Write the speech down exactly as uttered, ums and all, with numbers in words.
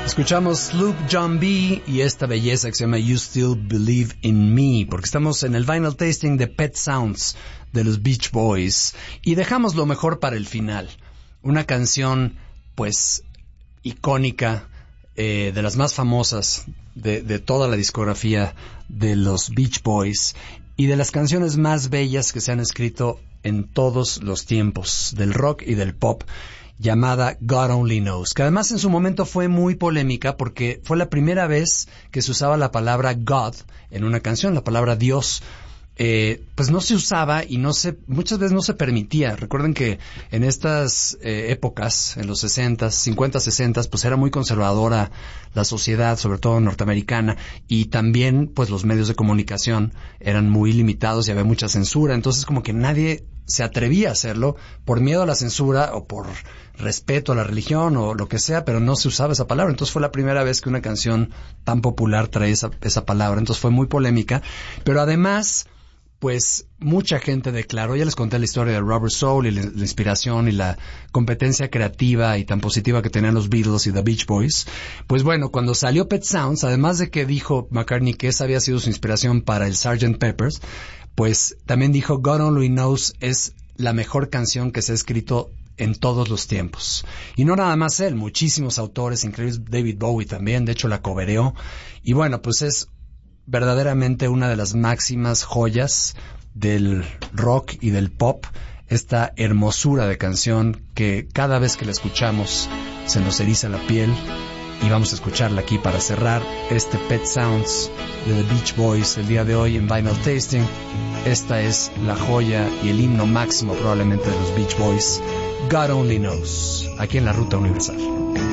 Escuchamos Sloop John B. y esta belleza que se llama You Still Believe in Me, porque estamos en el vinyl tasting de Pet Sounds de los Beach Boys y dejamos lo mejor para el final. Una canción, pues, icónica, eh, de las más famosas de, de toda la discografía de los Beach Boys y de las canciones más bellas que se han escrito en todos los tiempos del rock y del pop, llamada God Only Knows, que además en su momento fue muy polémica porque fue la primera vez que se usaba la palabra God en una canción, la palabra Dios. Eh, pues no se usaba y no se, muchas veces no se permitía. Recuerden que en estas eh, épocas, en los sesenta, cincuenta, sesenta, pues era muy conservadora la sociedad, sobre todo norteamericana, y también pues los medios de comunicación eran muy limitados y había mucha censura, entonces como que nadie se atrevía a hacerlo por miedo a la censura o por respeto a la religión o lo que sea, pero no se usaba esa palabra. Entonces fue la primera vez que una canción tan popular trae esa, esa palabra, entonces fue muy polémica, pero además pues mucha gente declaró, ya les conté la historia de Rubber Soul y la, la inspiración y la competencia creativa y tan positiva que tenían los Beatles y The Beach Boys. Pues bueno, cuando salió Pet Sounds, además de que dijo McCartney que esa había sido su inspiración para el sergeant Pepper's, pues también dijo God Only Knows es la mejor canción que se ha escrito en todos los tiempos. Y no nada más él, muchísimos autores, incluidos David Bowie también, de hecho la covereó. Y bueno, pues es verdaderamente una de las máximas joyas del rock y del pop, esta hermosura de canción que cada vez que la escuchamos se nos eriza la piel, y vamos a escucharla aquí para cerrar este Pet Sounds de The Beach Boys el día de hoy en Vinyl Tasting. Esta es la joya y el himno máximo probablemente de los Beach Boys, God Only Knows, aquí en la Ruta Universal.